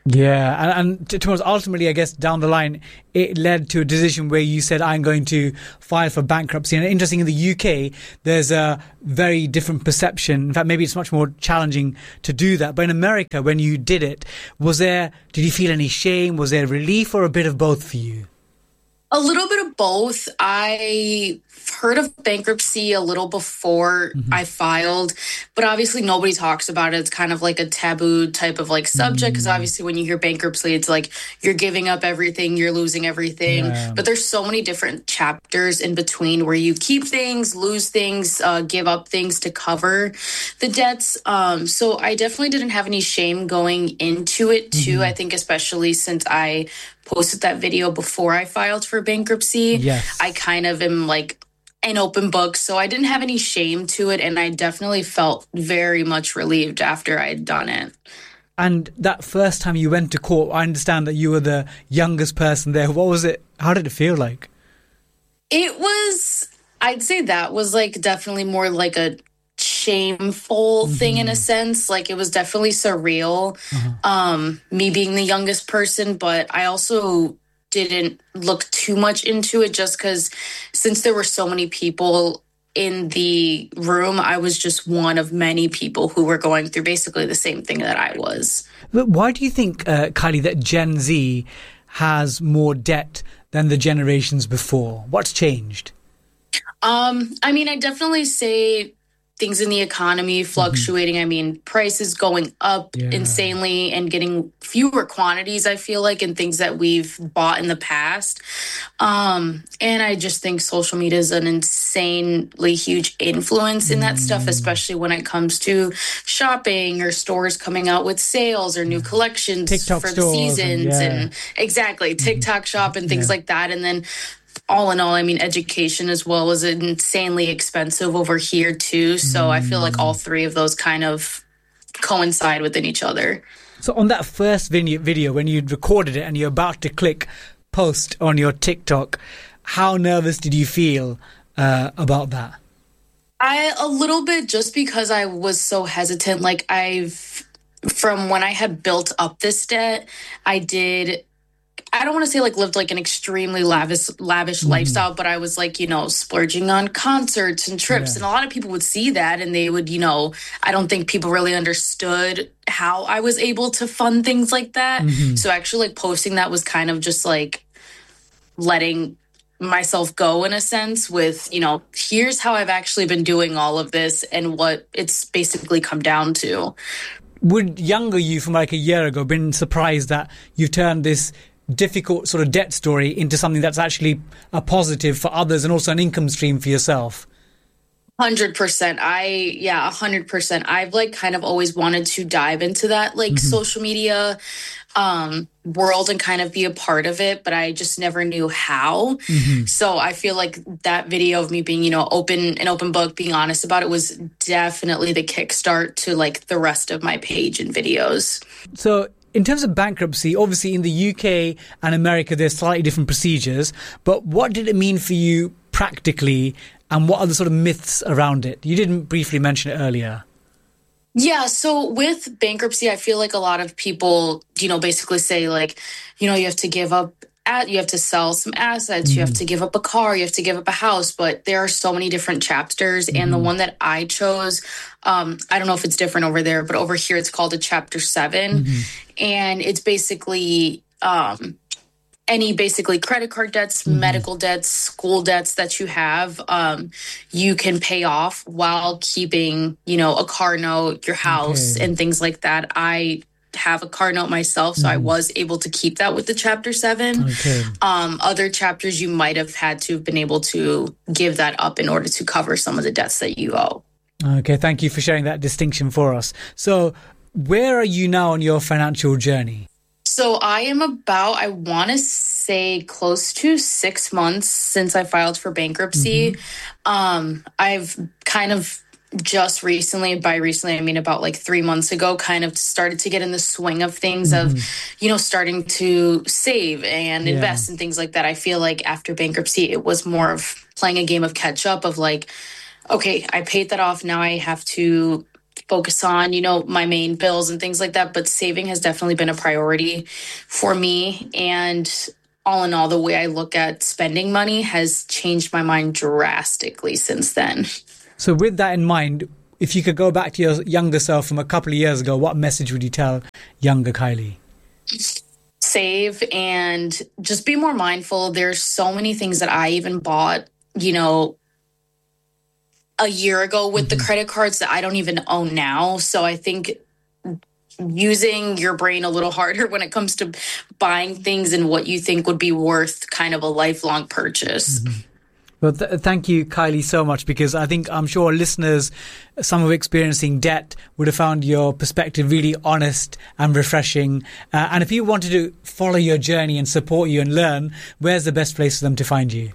Speaker 7: Yeah, and, and to, to ultimately, I guess, down the line, it led to a decision where you said, I'm going to file for bankruptcy. And interesting, in the U K, there's a very different perception. In fact, maybe it's much more challenging to do that. But in America, when you did it, was there, did you feel any shame? Was there relief, or a bit of both for you?
Speaker 8: A little bit of both. I heard of bankruptcy a little before mm-hmm. I filed, but obviously nobody talks about it. It's kind of like a taboo type of like subject, because mm-hmm. obviously when you hear bankruptcy, it's like you're giving up everything, you're losing everything. Yeah. But there's so many different chapters in between where you keep things, lose things, uh, give up things to cover the debts. Um, so I definitely didn't have any shame going into it too. Mm-hmm. I think especially since I posted that video before I filed for bankruptcy.
Speaker 7: Yes.
Speaker 8: I kind of am like an open book, so I didn't have any shame to it, and I definitely felt very much relieved after I had done it.
Speaker 7: And that first time you went to court, I understand that you were the youngest person there. What was it? How did it feel like?
Speaker 8: It was, I'd say that was like definitely more like a shameful mm-hmm. thing in a sense. Like it was definitely surreal, uh-huh. um me being the youngest person, but I also didn't look too much into it just because since there were so many people in the room, I was just one of many people who were going through basically the same thing that I was.
Speaker 7: But why do you think, uh, Kylie, that Gen Z has more debt than the generations before? What's changed?
Speaker 8: um I mean, I definitely say things in the economy fluctuating. Mm-hmm. I mean, prices going up yeah. insanely and getting fewer quantities, I feel like, in things that we've bought in the past. Um, and I just think social media is an insanely huge influence in that mm. stuff, especially when it comes to shopping or stores coming out with sales or new collections
Speaker 7: TikTok
Speaker 8: for the seasons.
Speaker 7: And, yeah.
Speaker 8: and exactly, TikTok shop and things
Speaker 7: yeah.
Speaker 8: like that. And then all in all, I mean, education as well is insanely expensive over here too. So mm. I feel like all three of those kind of coincide within each other.
Speaker 7: So on that first video, video when you recorded it and you're about to click post on your TikTok, how nervous did you feel uh, about that?
Speaker 8: I a little bit, just because I was so hesitant. Like I've, from when I had built up this debt, I did... I don't want to say like lived like an extremely lavish lavish mm-hmm. lifestyle, but I was like, you know, splurging on concerts and trips. Yeah. And a lot of people would see that and they would, you know, I don't think people really understood how I was able to fund things like that. Mm-hmm. So actually like posting that was kind of just like letting myself go in a sense with, you know, here's how I've actually been doing all of this and what it's basically come down to.
Speaker 7: Would younger you from like a year ago been surprised that you've turned this difficult sort of debt story into something that's actually a positive for others and also an income stream for yourself?
Speaker 8: one hundred percent. I, yeah, one hundred percent. I've like kind of always wanted to dive into that like mm-hmm. social media um, world and kind of be a part of it, but I just never knew how. Mm-hmm. So I feel like that video of me being, you know, open, an open book, being honest about it was definitely the kickstart to like the rest of my page and videos.
Speaker 7: So in terms of bankruptcy, obviously in the U K and America, there's slightly different procedures, but what did it mean for you practically and what are the sort of myths around it? You didn't briefly mention it earlier.
Speaker 8: Yeah, so with bankruptcy, I feel like a lot of people, you know, basically say like, you know, you have to give up, at, you have to sell some assets, mm. you have to give up a car, you have to give up a house, but there are so many different chapters. Mm. And the one that I chose, um, I don't know if it's different over there, but over here it's called a chapter seven. Mm-hmm. And it's basically um, any basically credit card debts, mm-hmm. medical debts, school debts that you have, um, you can pay off while keeping, you know, a car note, your house, okay. and things like that. I have a car note myself, so mm. I was able to keep that with the chapter seven. Okay. Um, other chapters, you might have had to have been able to give that up in order to cover some of the debts that you owe.
Speaker 7: Okay, thank you for sharing that distinction for us. So where are you now on your financial journey?
Speaker 8: So I am about, I want to say close to six months since I filed for bankruptcy. Mm-hmm. Um, I've kind of just recently, by recently, I mean about like three months ago, kind of started to get in the swing of things mm-hmm. of, you know, starting to save and yeah. invest and things like that. I feel like after bankruptcy, it was more of playing a game of catch up of like, okay, I paid that off. Now I have to focus on, you know, my main bills and things like that. But saving has definitely been a priority for me. And all in all, the way I look at spending money has changed my mind drastically since then.
Speaker 7: So with that in mind, if you could go back to your younger self from a couple of years ago, what message would you tell younger Kylie?
Speaker 8: Save and just be more mindful. There's so many things that I even bought, you know, a year ago with mm-hmm. the credit cards that I don't even own now. So I think using your brain a little harder when it comes to buying things and what you think would be worth kind of a lifelong purchase.
Speaker 7: Mm-hmm. Well, th- thank you, Kylie, so much, because I think I'm sure listeners, some of experiencing debt, would have found your perspective really honest and refreshing. Uh, and if you wanted to follow your journey and support you and learn, where's the best place for them to find you?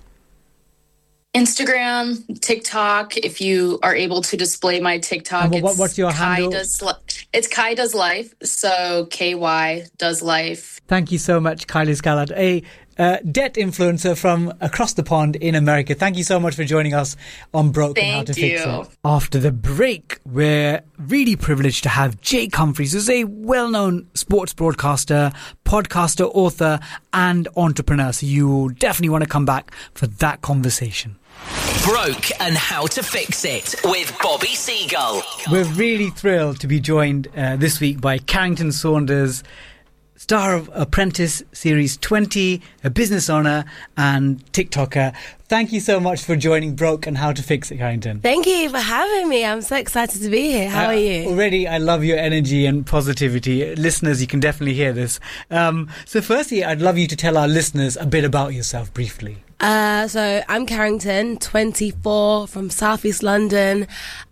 Speaker 8: Instagram, TikTok. If you are able to display my TikTok,
Speaker 7: what,
Speaker 8: it's
Speaker 7: what's your
Speaker 8: Kai
Speaker 7: handle?
Speaker 8: Does, it's Kai Does Life. So K Y Does Life.
Speaker 7: Thank you so much, Kylie Scarlett, a uh, debt influencer from across the pond in America. Thank you so much for joining us on Broke and How to Fix It. After the break, we're really privileged to have Jake Humphries, who's a well-known sports broadcaster, podcaster, author, and entrepreneur. So you will definitely want to come back for that conversation.
Speaker 3: Broke and How to Fix It with Bobby Seagull.
Speaker 7: We're really thrilled to be joined uh, this week by Carrington Saunders, star of Apprentice Series twenty, a business owner and TikToker. Thank you so much for joining Broke and How to Fix It, Carrington.
Speaker 9: Thank you for having me. I'm so excited to be here. How uh, are you?
Speaker 7: Already, I love your energy and positivity. Listeners, you can definitely hear this. Um, so firstly, I'd love you to tell our listeners a bit about yourself briefly.
Speaker 9: Uh, so I'm Carrington, twenty-four, from Southeast London.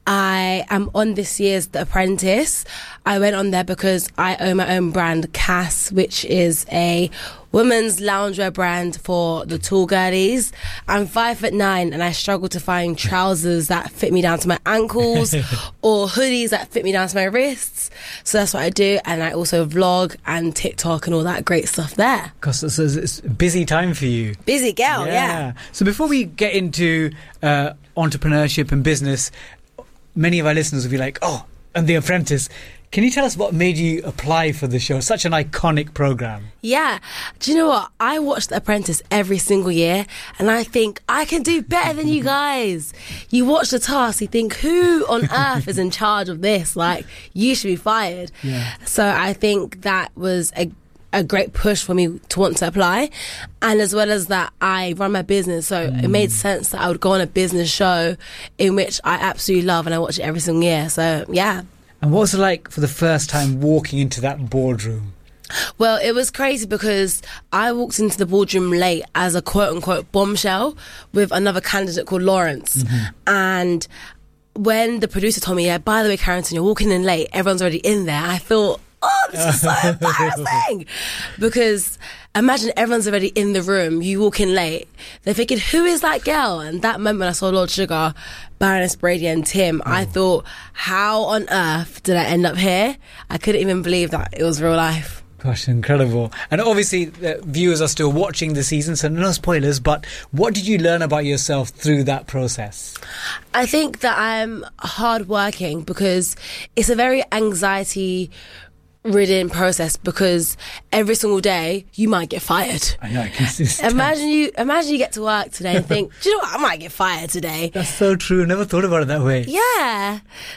Speaker 9: I am on this year's The Apprentice. I went on there because I own my own brand, Cass, which is a women's loungewear brand for the tall girlies. I'm five foot nine and I struggle to find trousers that fit me down to my ankles or hoodies that fit me down to my wrists. So that's what I do. And I also vlog and TikTok and all that great stuff there.
Speaker 7: Because it's, it's a busy time for you.
Speaker 9: Busy girl, yeah. yeah.
Speaker 7: So before we get into uh, entrepreneurship and business, many of our listeners will be like, oh, and The Apprentice. Can you tell us what made you apply for the show? Such an iconic program.
Speaker 9: Yeah. Do you know what? I watch The Apprentice every single year and I think, I can do better than you guys. You watch the task, you think, who on earth is in charge of this? Like, you should be fired.
Speaker 7: Yeah.
Speaker 9: So I think that was a a great push for me to want to apply. And as well as that, I run my business. So mm. it made sense that I would go on a business show in which I absolutely love and I watch it every single year. So, yeah.
Speaker 7: And what was it like for the first time walking into that boardroom?
Speaker 9: Well, it was crazy because I walked into the boardroom late as a quote-unquote bombshell with another candidate called Lawrence. Mm-hmm. And when the producer told me, yeah, by the way, Carrington, you're walking in late, everyone's already in there, I thought, oh, this is so embarrassing. Because imagine everyone's already in the room, you walk in late, they're thinking, who is that girl? And that moment I saw Lord Sugar, Baroness Brady and Tim, oh. I thought, how on earth did I end up here? I couldn't even believe that it was real life.
Speaker 7: Gosh, incredible. And obviously the viewers are still watching the season, so no spoilers, but what did you learn about yourself through that process?
Speaker 9: I think that I'm hardworking because it's a very anxiety ridden process because every single day you might get fired.
Speaker 7: I know. I can
Speaker 9: imagine you imagine you get to work today and think, do you know what, I might get fired today.
Speaker 7: That's so true. Never thought about it that way.
Speaker 9: Yeah.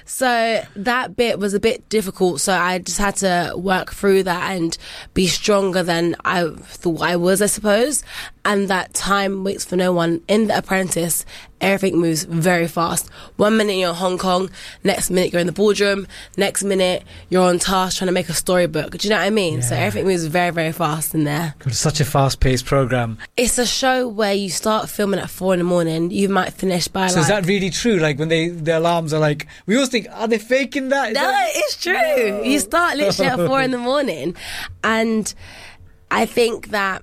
Speaker 9: So that bit was a bit difficult. So I just had to work through that and be stronger than I thought I was, I suppose. And that time waits for no one. In The Apprentice, everything moves very fast. One minute you're in Hong Kong, next minute you're in the boardroom, next minute you're on task trying to make a storybook. Do you know what I mean? Yeah. So everything moves very, very fast in there.
Speaker 7: It's such a fast-paced program.
Speaker 9: It's a show where you start filming at four in the morning, you might finish by
Speaker 7: so
Speaker 9: like...
Speaker 7: is that really true? Like when they the alarms are like, we always think, are they faking that? Is
Speaker 9: no,
Speaker 7: that...
Speaker 9: it's true. Oh. You start literally at four in the morning. And I think that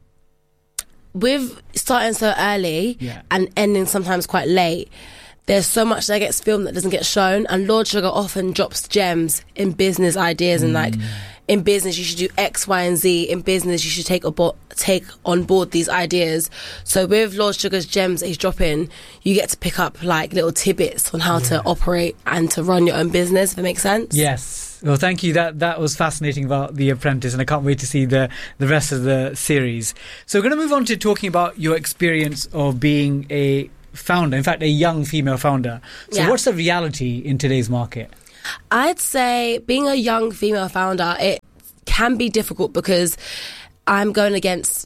Speaker 9: with starting so early
Speaker 7: yeah.
Speaker 9: and ending sometimes quite late, there's so much that gets filmed that doesn't get shown, and Lord Sugar often drops gems in business ideas mm. and like in business you should do X, Y, and Z. In business you should take abo- take on board these ideas. So with Lord Sugar's gems that he's dropping, you get to pick up like little tidbits on how yeah. to operate and to run your own business, if it makes sense.
Speaker 7: Yes. Well, thank you. That that was fascinating about The Apprentice, and I can't wait to see the, the rest of the series. So we're going to move on to talking about your experience of being a founder, in fact, a young female founder. So
Speaker 9: yeah.
Speaker 7: what's the reality in today's market?
Speaker 9: I'd say being a young female founder, it can be difficult because I'm going against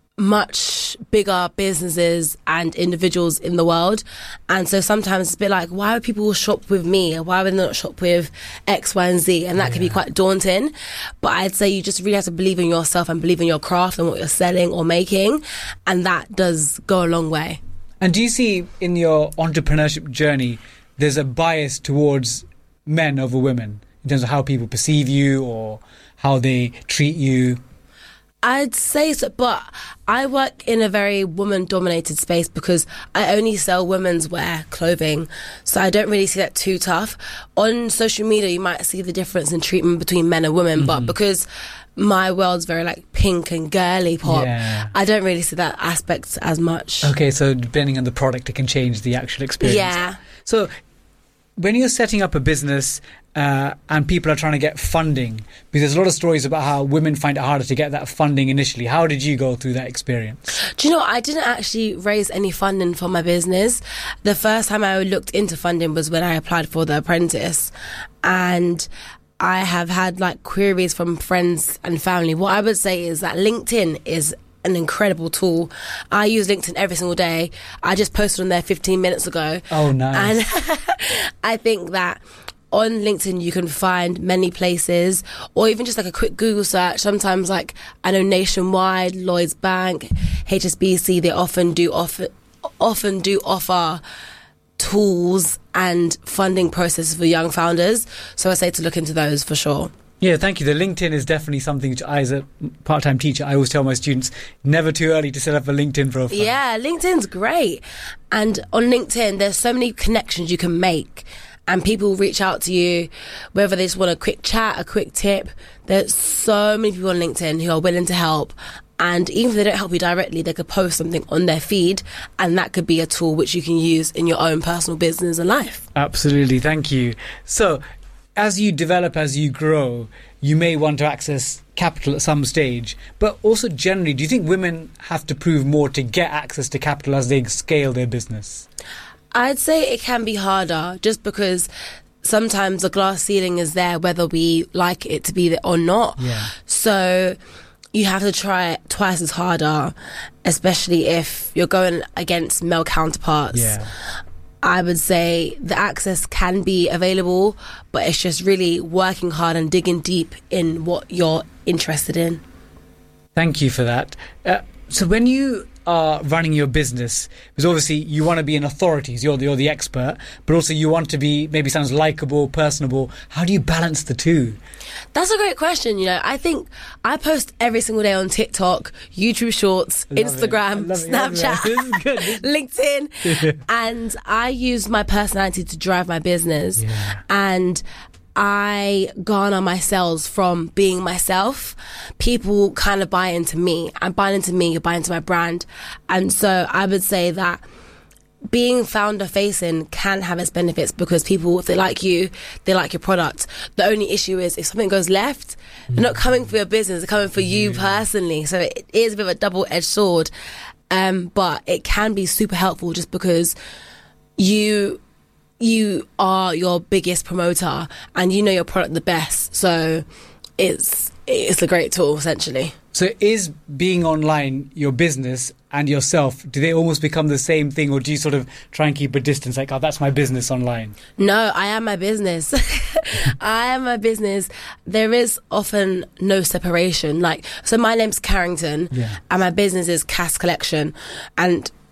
Speaker 9: much bigger businesses and individuals in the world, and so sometimes it's a bit like, why would people shop with me, or why would they not shop with X, Y, and Z? And that yeah. can be quite daunting. But I'd say you just really have to believe in yourself and believe in your craft and what you're selling or making, and that does go a long way.
Speaker 7: And do you see in your entrepreneurship journey there's a bias towards men over women in terms of how people perceive you or how they treat you?
Speaker 9: I'd say so, but I work in a very woman-dominated space because I only sell women's wear clothing, so I don't really see that too tough. On social media, you might see the difference in treatment between men and women, mm-hmm. but because my world's very like pink and girly pop, yeah. I don't really see that aspect as much.
Speaker 7: Okay, so depending on the product, it can change the actual experience.
Speaker 9: Yeah.
Speaker 7: So when you're setting up a business uh, and people are trying to get funding, because there's a lot of stories about how women find it harder to get that funding initially. How did you go through that experience?
Speaker 9: Do you know, I didn't actually raise any funding for my business. The first time I looked into funding was when I applied for The Apprentice. And I have had like queries from friends and family. What I would say is that LinkedIn is an incredible tool. I use LinkedIn every single day. I just posted on there fifteen minutes ago.
Speaker 7: Oh, nice.
Speaker 9: And I think that on LinkedIn you can find many places, or even just like a quick Google search. Sometimes, like, I know Nationwide, Lloyds Bank, H S B C, they often do offer often do offer tools and funding processes for young founders. So I say to look into those for sure.
Speaker 7: Yeah, thank you. The LinkedIn is definitely something which I, as a part-time teacher, I always tell my students, never too early to set up a LinkedIn profile.
Speaker 9: Yeah, LinkedIn's great. And on LinkedIn, there's so many connections you can make, and people reach out to you, whether they just want a quick chat, a quick tip. There's so many people on LinkedIn who are willing to help. And even if they don't help you directly, they could post something on their feed, and that could be a tool which you can use in your own personal business and life.
Speaker 7: Absolutely, thank you. So, as you develop, as you grow, you may want to access capital at some stage. But also generally, do you think women have to prove more to get access to capital as they scale their business?
Speaker 9: I'd say it can be harder, just because sometimes the glass ceiling is there whether we like it to be there or not.
Speaker 7: Yeah.
Speaker 9: So you have to try it twice as harder, especially if you're going against male counterparts.
Speaker 7: Yeah.
Speaker 9: I would say the access can be available, but it's just really working hard and digging deep in what you're interested in.
Speaker 7: Thank you for that. Uh, so when you are running your business, because obviously you want to be an authority, so you're the, you're the expert, but also you want to be, maybe sounds likeable, personable. How do you balance the two?
Speaker 9: That's a great question. You know, I think I post every single day on TikTok, YouTube Shorts, Instagram, Snapchat, LinkedIn, and I use my personality to drive my business.
Speaker 7: Yeah.
Speaker 9: And I garner my sales from being myself. People kind of buy into me. I'm buying into me, you're buying into my brand. And so I would say that being founder facing can have its benefits, because people, if they like you, they like your product. The only issue is if something goes left, mm. they're not coming for your business, they're coming for you yeah. personally. So it is a bit of a double-edged sword. Um, but it can be super helpful, just because you you are your biggest promoter and you know your product the best. So it's it's a great tool, essentially.
Speaker 7: So is being online your business and yourself, do they almost become the same thing, or do you sort of try and keep a distance, like, oh, that's my business online?
Speaker 9: No, I am my business. I am my business. There is often no separation. Like, so my name's Carrington,
Speaker 7: yeah.
Speaker 9: and my business is Cass Collection. And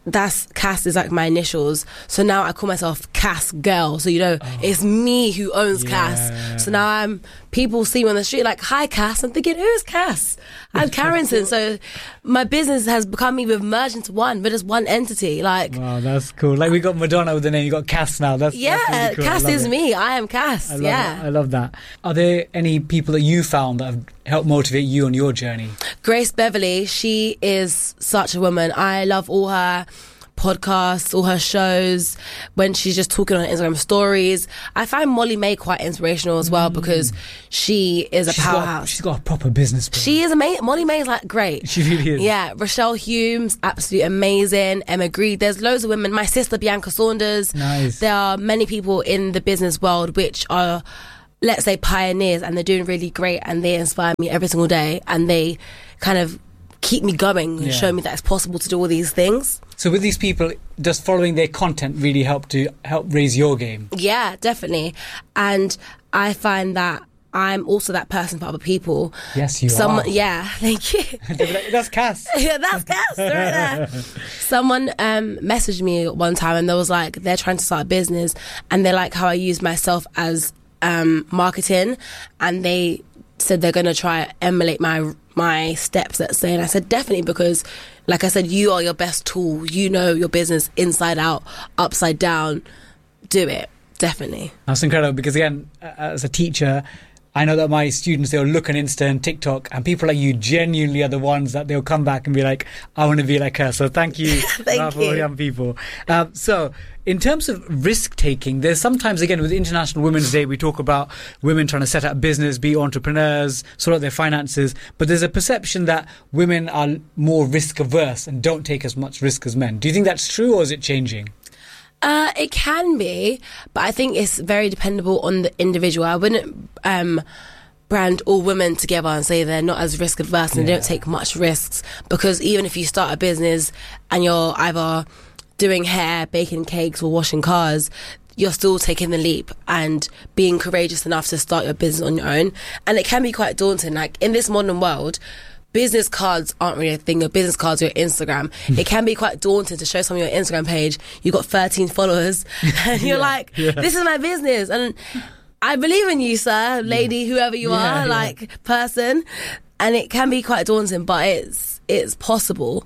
Speaker 9: that's Cass is like my initials. So now I call myself Cass Girl. So, you know, oh. it's me who owns yeah. Cass. So now I'm, people see me on the street like, hi, Cass. I'm thinking, who's Cass? I'm Carrington. So my business has become even merged into one, but it's one entity. Like,
Speaker 7: wow, that's cool. Like we got Madonna with the name, you got Cass now. That's
Speaker 9: yeah,
Speaker 7: that's really cool.
Speaker 9: Cass is
Speaker 7: it.
Speaker 9: me. I am Cass.
Speaker 7: I love
Speaker 9: yeah,
Speaker 7: it. I love that. Are there any people that you found that have helped motivate you on your journey?
Speaker 9: Grace Beverly, she is such a woman. I love all her podcasts, all her shows, when she's just talking on Instagram stories. I find Molly May quite inspirational as well mm. because she is a
Speaker 7: she's
Speaker 9: powerhouse.
Speaker 7: Got, she's got a proper business plan.
Speaker 9: She is amazing. Molly May is like great.
Speaker 7: She really is.
Speaker 9: Yeah, Rochelle Humes, absolutely amazing. Emma Grede. There's loads of women. My sister Bianca Saunders.
Speaker 7: Nice.
Speaker 9: There are many people in the business world which are, let's say, pioneers, and they're doing really great, and they inspire me every single day, and they kind of keep me going and
Speaker 7: yeah.
Speaker 9: show me that it's possible to do all these things.
Speaker 7: So with these people, does following their content really help to help raise your game?
Speaker 9: Yeah, definitely. And I find that I'm also that person for other people.
Speaker 7: Yes, you
Speaker 9: Someone,
Speaker 7: are.
Speaker 9: Yeah, thank you.
Speaker 7: That's Cass.
Speaker 9: Yeah, that's Cass, right there. Someone um, messaged me one time and they was like, they're trying to start a business and they like how I use myself as um, marketing, and they said they're going to try emulate my my steps, let's say. And I said definitely, because like I said, you are your best tool. You know your business inside out, upside down. Do it. Definitely.
Speaker 7: That's incredible, because again, as a teacher, I know that my students, they'll look on Insta and TikTok, and people like you genuinely are the ones that they'll come back and be like, I want to be like her. So thank you,
Speaker 9: thank
Speaker 7: for
Speaker 9: you.
Speaker 7: young people. Um, so in terms of risk taking, there's sometimes, again, with International Women's Day, we talk about women trying to set up business, be entrepreneurs, sort out their finances. But there's a perception that women are more risk averse and don't take as much risk as men. Do you think that's true, or is it changing?
Speaker 9: Uh, it can be, but I think it's very dependable on the individual. I wouldn't um, brand all women together and say they're not as risk averse and yeah. they don't take much risks, because even if you start a business and you're either doing hair, baking cakes or washing cars, you're still taking the leap and being courageous enough to start your business on your own. And it can be quite daunting. Like in this modern world, business cards aren't really a thing. Your business cards are your Instagram. It can be quite daunting to show someone your Instagram page. You've got thirteen followers and you're yeah, like, yeah. this is my business. And I believe in you, sir, lady, yeah. whoever you yeah, are, yeah. like person. And it can be quite daunting, but it's it's possible.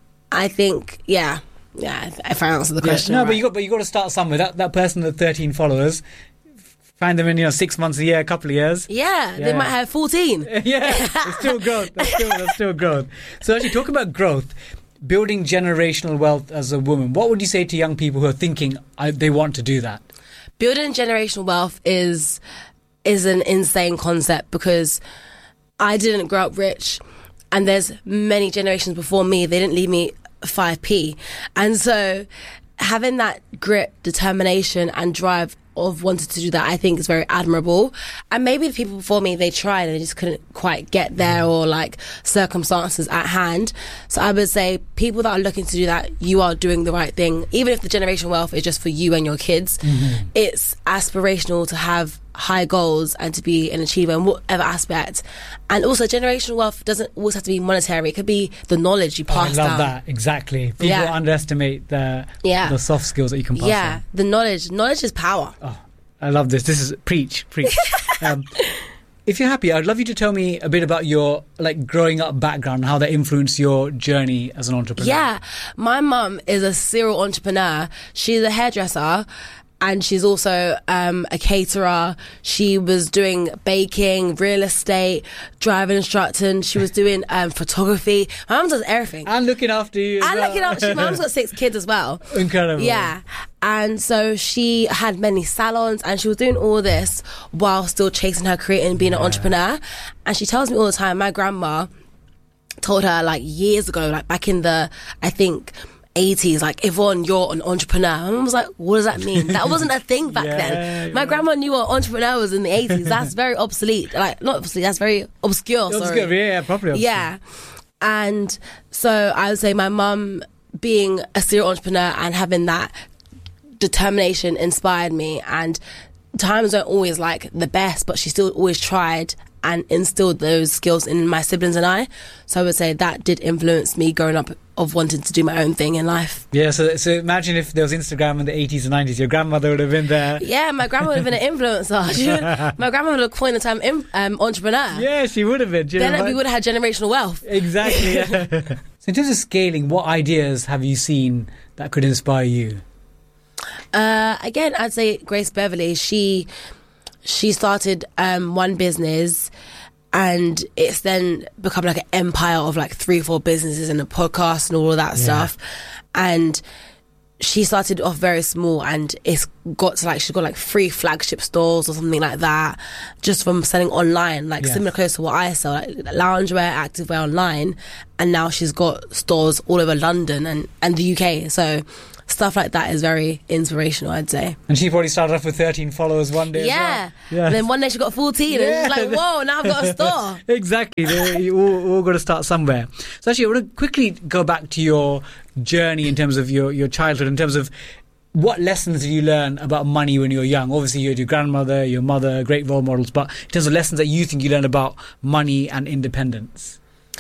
Speaker 9: I think, yeah. Yeah, if I answer the question.
Speaker 7: Yeah, no,
Speaker 9: right.
Speaker 7: but you got but you got to start somewhere. That that person with thirteen followers, find them in, you know, six months a year, a couple of years.
Speaker 9: Yeah, yeah. They might have fourteen.
Speaker 7: Yeah, it's still growth. That's still, that's still growth. So actually, talking about growth, building generational wealth as a woman, what would you say to young people who are thinking I, they want to do that?
Speaker 9: Building generational wealth is is an insane concept, because I didn't grow up rich, and there's many generations before me. They didn't leave me five p, and so having that grit, determination and drive of wanting to do that, I think is very admirable. And maybe the people before me, they tried and they just couldn't quite get there, or like circumstances at hand. So I would say people that are looking to do that, you are doing the right thing. Even if the generational wealth is just for you and your kids, mm-hmm. it's aspirational to have high goals and to be an achiever in whatever aspect. And also, generational wealth doesn't always have to be monetary. It could be the knowledge you pass down.
Speaker 7: Oh, I love down. that. Exactly. People
Speaker 9: yeah.
Speaker 7: underestimate the yeah. the soft skills that you can pass
Speaker 9: yeah.
Speaker 7: on.
Speaker 9: The knowledge. Knowledge is power.
Speaker 7: Oh, I love this. This is preach, preach. um, if you're happy, I'd love you to tell me a bit about your like growing up background and how that influenced your journey as an entrepreneur.
Speaker 9: Yeah, my mum is a serial entrepreneur. She's a hairdresser. And she's also um, a caterer. She was doing baking, real estate, driving instructing. She was doing um, photography. My mum does everything.
Speaker 7: And looking after you as
Speaker 9: And
Speaker 7: well.
Speaker 9: looking after my mum's got six kids as well.
Speaker 7: Incredible.
Speaker 9: Yeah. And so she had many salons, and she was doing all this while still chasing her career and being yeah. an entrepreneur. And she tells me all the time, my grandma told her like years ago, like back in the, I think, eighties, like, Yvonne, you're an entrepreneur. My mum was like, what does that mean? That wasn't a thing back yeah, then. My yeah. grandma knew what entrepreneur was in the eighties. That's very obsolete. Like, not obsolete, that's very obscure,
Speaker 7: obscure
Speaker 9: sorry.
Speaker 7: Yeah, yeah, properly obscure.
Speaker 9: Yeah. And so I would say my mum being a serial entrepreneur and having that determination inspired me. And times aren't always like the best, but she still always tried and instilled those skills in my siblings and I. So I would say that did influence me growing up of wanting to do my own thing in life.
Speaker 7: Yeah, so so imagine if there was Instagram in the eighties and nineties, your grandmother would have been there.
Speaker 9: Yeah, my grandma would have been an influencer. She would, my grandma would have coined the term im- um, entrepreneur.
Speaker 7: Yeah, she would have been.
Speaker 9: Then
Speaker 7: know,
Speaker 9: we would have had generational wealth.
Speaker 7: Exactly. Yeah. So in terms of scaling, what ideas have you seen that could inspire you?
Speaker 9: Uh, again, I'd say Grace Beverly. She she started um, one business, and it's then become like an empire of like three, four businesses and a podcast and all of that yeah. stuff. And she started off very small, and it's got to like she's got like three flagship stores or something like that, just from selling online, like yeah. similar close to what I sell, like loungewear, activewear online. And now she's got stores all over London and and the U K. So stuff like that is very inspirational, I'd say.
Speaker 7: And she probably started off with thirteen followers one day.
Speaker 9: Yeah.
Speaker 7: As well. Yeah.
Speaker 9: And then one day she got fourteen, yeah. and she's like, whoa, now I've got a store.
Speaker 7: Exactly. You all, all got to start somewhere. So actually, I want to quickly go back to your journey in terms of your, your childhood, in terms of what lessons did you learn about money when you were young? Obviously, you had your grandmother, your mother, great role models, but in terms of lessons that you think you learned about money and independence?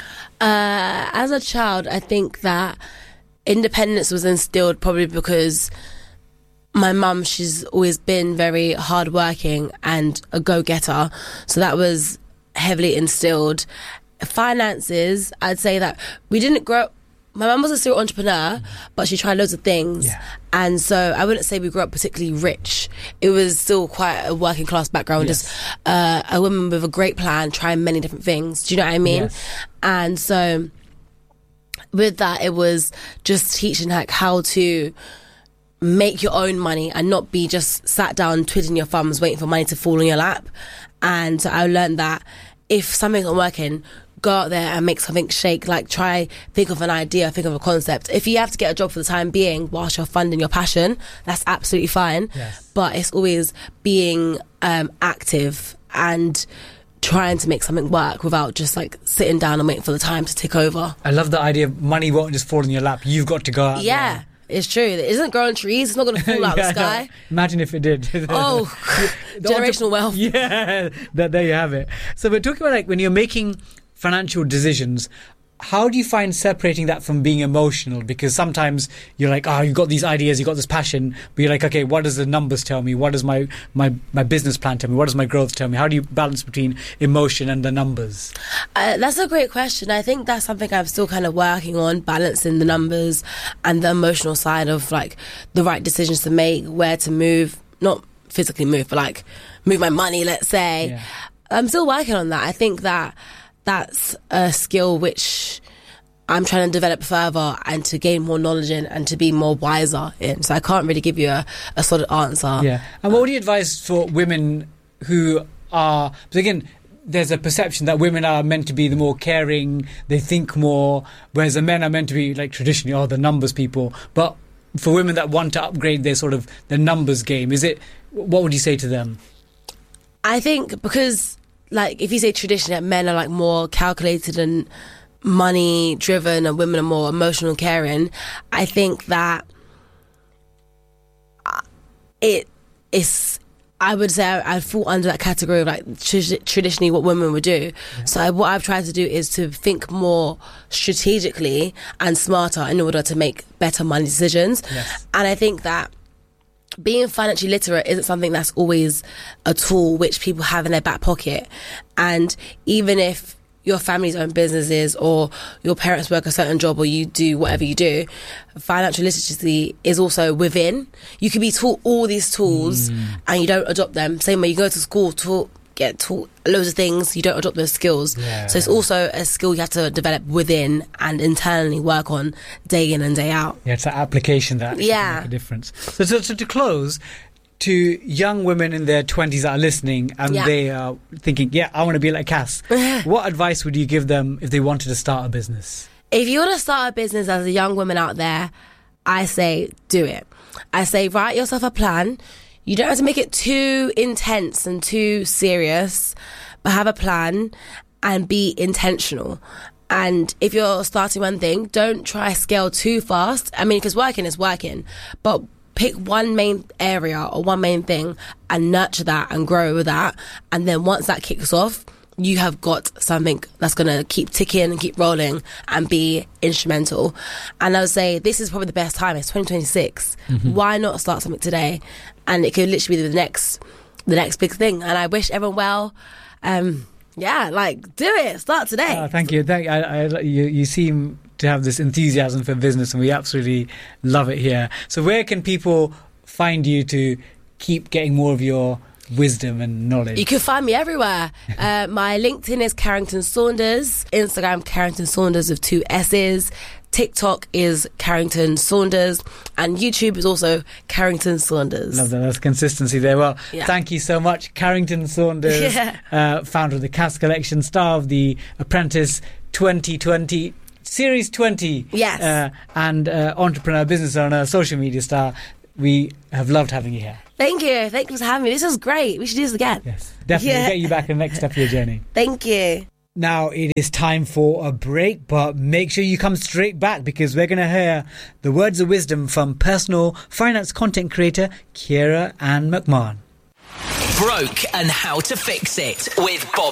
Speaker 9: Uh, as a child, I think that independence was instilled probably because my mum, she's always been very hardworking and a go-getter. So that was heavily instilled. Finances, I'd say that we didn't grow up. My mum was a serial entrepreneur, but she tried loads of things. Yeah. And so I wouldn't say we grew up particularly rich. It was still quite a working class background, yes. just uh, a woman with a great plan, trying many different things. Do you know what I mean? Yes. And so with that, it was just teaching like how to make your own money and not be just sat down twiddling your thumbs waiting for money to fall in your lap. And so I learned that if something's not working, go out there and make something shake. Like try think of an idea, think of a concept. If you have to get a job for the time being whilst you're funding your passion, that's absolutely fine. Yes. But it's always being um, active and trying to make something work without just like sitting down and waiting for the time to tick over.
Speaker 7: I love the idea of money won't just fall in your lap. You've got to go out
Speaker 9: yeah
Speaker 7: there.
Speaker 9: It's true. It isn't growing trees. It's not going to fall out
Speaker 7: yeah,
Speaker 9: of the sky.
Speaker 7: No. Imagine if it did.
Speaker 9: Oh, generational wealth.
Speaker 7: Yeah, that, there you have it. So we're talking about like when you're making financial decisions, how do you find separating that from being emotional? Because sometimes you're like, oh, you've got these ideas, you've got this passion, but you're like, okay, what does the numbers tell me? What does my, my, my business plan tell me? What does my growth tell me? How do you balance between emotion and the numbers?
Speaker 9: Uh, that's a great question. I think that's something I'm still kind of working on, balancing the numbers and the emotional side of like the right decisions to make, where to move, not physically move, but like move my money, let's say. Yeah. I'm still working on that. I think that that's a skill which I'm trying to develop further and to gain more knowledge in and to be more wiser in. So I can't really give you a, a solid answer.
Speaker 7: Yeah. And what would you advise for women who are, because again, there's a perception that women are meant to be the more caring, they think more, whereas the men are meant to be like traditionally, oh, the numbers people. But for women that want to upgrade their sort of their numbers game, is it, what would you say to them?
Speaker 9: I think because like if you say traditionally that men are like more calculated and money driven and women are more emotional and caring, I think that it is, I would say I, I fall under that category of like tr- traditionally what women would do. Yeah. So I, what I've tried to do is to think more strategically and smarter in order to make better money decisions. Yes. And I think that being financially literate isn't something that's always a tool which people have in their back pocket. And even if your family's own businesses or your parents work a certain job or you do whatever you do, financial literacy is also within. You can be taught all these tools mm. and you don't adopt them. Same way you go to school, taught, get taught loads of things, you don't adopt those skills. Yeah. So it's also a skill you have to develop within and internally work on day in and day out.
Speaker 7: Yeah, it's that application that actually
Speaker 9: yeah.
Speaker 7: can make a difference. So, so, so to close, to young women in their twenties that are listening and yeah. they are thinking, yeah, I want to be like Cass, what advice would you give them if they wanted to start a business?
Speaker 9: If you want to start a business as a young woman out there, I say do it. I say write yourself a plan. You don't have to make it too intense and too serious, but have a plan and be intentional. And if you're starting one thing, don't try scale too fast. I mean, if it's working, it's working. But pick one main area or one main thing and nurture that and grow with that. And then once that kicks off, you have got something that's going to keep ticking and keep rolling and be instrumental. And I would say this is probably the best time. It's twenty twenty-six. Mm-hmm. Why not start something today? And it could literally be the next, the next big thing. And I wish everyone well. Um, yeah, like, do it. Start today.
Speaker 7: Oh, thank you. Thank I, I, you. You seem to have this enthusiasm for business, and we absolutely love it here. So where can people find you to keep getting more of your wisdom and knowledge?
Speaker 9: You can find me everywhere. uh, my LinkedIn is Carrington Saunders, Instagram Carrington Saunders with two S's, TikTok is Carrington Saunders, and YouTube is also Carrington Saunders.
Speaker 7: Love that. That's consistency there. Well,
Speaker 9: yeah. Thank
Speaker 7: you so much, Carrington Saunders, yeah. uh, founder of the Cast Collection, star of The Apprentice twenty twenty, Series twenty,
Speaker 9: yes,
Speaker 7: uh, and uh, entrepreneur, business owner, social media star. We have loved having you here.
Speaker 9: Thank you. Thank you for having me. This was great. We should do this again.
Speaker 7: Yes, definitely. Yeah. We'll get you back in the next step of your journey.
Speaker 9: Thank you.
Speaker 7: Now it is time for a break, but make sure you come straight back because we're going to hear the words of wisdom from personal finance content creator Ciara Ann McMahon.
Speaker 3: Broke and how to fix it with Bob